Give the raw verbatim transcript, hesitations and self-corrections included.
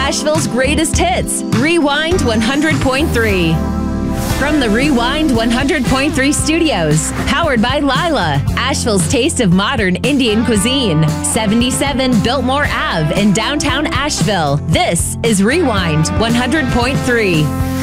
Asheville's greatest hits, Rewind one hundred point three. From the Rewind one hundred point three studios, powered by Lila, Asheville's taste of modern Indian cuisine, seventy-seven Biltmore Ave in downtown Asheville. This is Rewind one hundred point three.